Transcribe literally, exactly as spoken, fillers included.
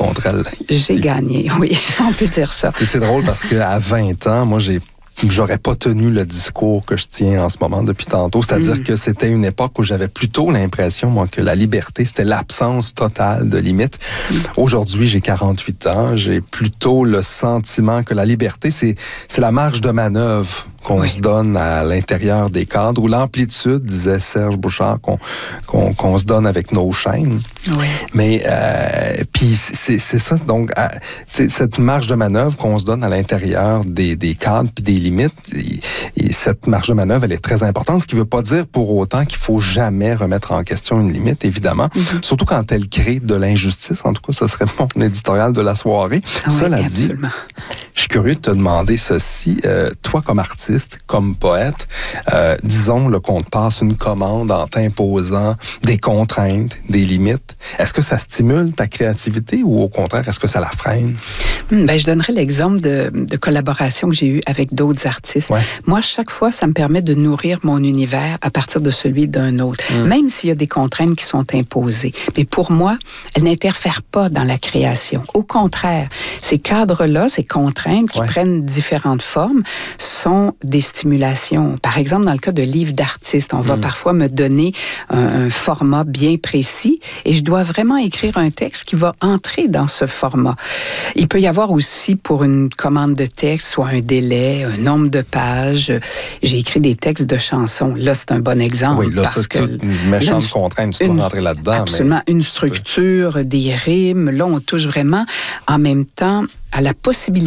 contre elle. Ici. J'ai gagné, oui, on peut dire ça. C'est drôle parce qu'à vingt ans, moi, j'ai j'aurais pas tenu le discours que je tiens en ce moment depuis tantôt. C'est-à-dire mmh. que c'était une époque où j'avais plutôt l'impression, moi, que la liberté, c'était l'absence totale de limites. Mmh. Aujourd'hui, j'ai quarante-huit ans. J'ai plutôt le sentiment que la liberté, c'est, c'est la marge de manœuvre qu'on oui. se donne à l'intérieur des cadres, ou l'amplitude, disait Serge Bouchard, qu'on, qu'on, qu'on se donne avec nos chaînes. Oui. Mais, euh, puis c'est, c'est ça, donc, euh, cette marge de manœuvre qu'on se donne à l'intérieur des, des cadres puis des limites, et, et cette marge de manœuvre, elle est très importante, ce qui ne veut pas dire pour autant qu'il faut jamais remettre en question une limite, évidemment, mm-hmm. surtout quand elle crée de l'injustice. En tout cas, ce serait mon éditorial de la soirée. Ah oui, Cela absolument. dit, je suis curieux de te demander ceci. Euh, toi, comme artiste, comme poète, euh, disons là, qu'on te passe une commande en t'imposant des contraintes, des limites. Est-ce que ça stimule ta créativité ou au contraire, est-ce que ça la freine? Ben, je donnerais l'exemple de, de collaboration que j'ai eue avec d'autres artistes. Ouais. Moi, chaque fois, ça me permet de nourrir mon univers à partir de celui d'un autre, mmh. même s'il y a des contraintes qui sont imposées. Mais pour moi, elles n'interfèrent pas dans la création. Au contraire, ces cadres-là, ces contraintes qui ouais. prennent différentes formes, sont des stimulations. Par exemple, dans le cas de livres d'artistes, on va mmh. parfois me donner un, un format bien précis et je dois vraiment écrire un texte qui va entrer dans ce format. Il peut y avoir aussi pour une commande de texte, soit un délai, un nombre de pages. J'ai écrit des textes de chansons. Là, c'est un bon exemple. Oui, là, parce c'est que toute une méchante là, contrainte. Tu dois rentrer là-dedans. Absolument. Mais... une structure, des rimes. Là, on touche vraiment en même temps à la possibilité